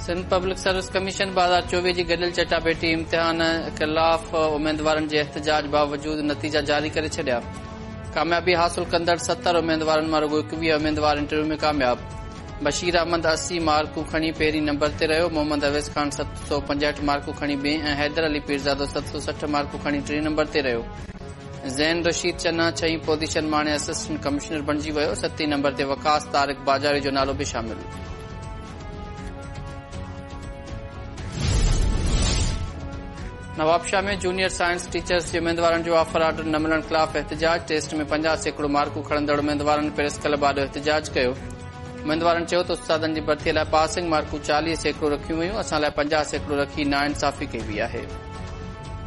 Sindh public service commission 2024 जी गडियल चटाभेटी इम्तिहान ख़िलाफ़ उम्मीदवारनि जे एहतजाज बावजूद नतीजा जारी करे छॾिया। कामयाबी हासिल कंदड़ 70 उम्मीदवारनि मां रुगो 21 उम्मीदवार इंटरव्यू में कामयाब। बशीर अहमद 80 मार्कूं खणी पहिरीं नंबर ते रहियो। मोहम्मद अवैस खान 765 मार्कूं खणी ॿिएं ऐं हैदर अली पीरज़ादो 760 मार्कूं खणी टीं नंबर ते रहियो। ज़ैन रशीद चन्ना 6 पोज़ीशन माणे असिस्टेंट कमिश्नर बणिजी वियो। 7 नंबर ते वकास तारिक बाजारी जो नालो बि शामिल। नवाबशाह में जूनियर साइंस टीचर्स जे उम्मीदवारनि जो ऑफर ऑर्डर न मिलण ख़िलाफ़ एहतजाज। टेस्ट में 50% मार्कूं खणंदड़ उम्मीदवारनि प्रेस क्लब आॾो एहतजाज कयो। उम्मीदवारनि चयो त उस्तादनि जी भर्तीअ लाइ पासिंग मार्कूं 40% रखियूं वयूं। असां लाइ 50% रखी नाइंसाफ़ी कई वई आहे।